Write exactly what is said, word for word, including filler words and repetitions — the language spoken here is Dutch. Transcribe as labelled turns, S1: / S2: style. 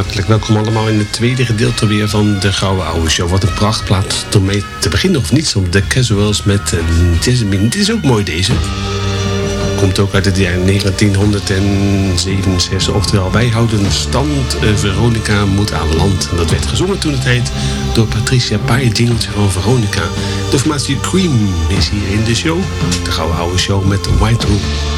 S1: hartelijk welkom allemaal in het tweede gedeelte weer van de Gouden Oude Show. Wat een prachtplaat om mee te beginnen, of niets, op de Casuals met uh, Jasmine. Dit is ook mooi, deze. Komt ook uit het jaar negentienhonderdzevenenzestig. Oftewel, wij houden stand, uh, Veronica moet aan land. En dat werd gezongen toen de tijd door Patricia Pai, het jingeltje van Veronica. De formatie Cream is hier in de show. De Gouden Oude Show met White Room.